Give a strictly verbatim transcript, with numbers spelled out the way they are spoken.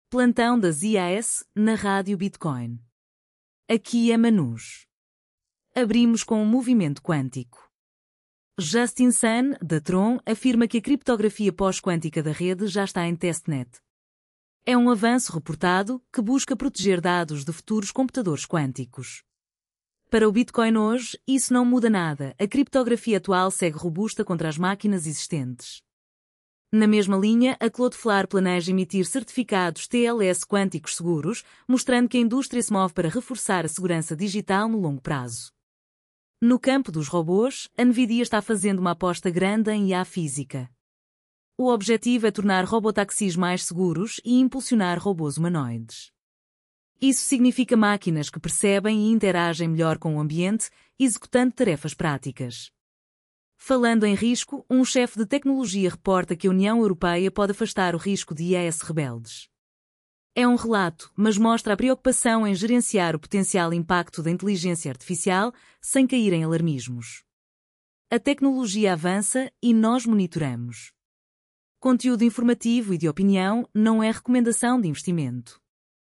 Plantão das I A S, na Rádio Bitcoin. Aqui é Manus. Abrimos com o movimento quântico. Justin Sun, da Tron, afirma que a criptografia pós-quântica da rede já está em testnet. É um avanço reportado que busca proteger dados de futuros computadores quânticos. Para o Bitcoin hoje, isso não muda nada. A criptografia atual segue robusta contra as máquinas existentes. Na mesma linha, a Cloudflare planeja emitir certificados T L S quânticos seguros, mostrando que a indústria se move para reforçar a segurança digital no longo prazo. No campo dos robôs, a Nvidia está fazendo uma aposta grande em I A física. O objetivo é tornar robotaxis mais seguros e impulsionar robôs humanoides. Isso significa máquinas que percebem e interagem melhor com o ambiente, executando tarefas práticas. Falando em risco, um chefe de tecnologia reporta que a União Europeia pode afastar o risco de I A S rebeldes. É um relato, mas mostra a preocupação em gerenciar o potencial impacto da inteligência artificial sem cair em alarmismos. A tecnologia avança e nós monitoramos. Conteúdo informativo e de opinião não é recomendação de investimento.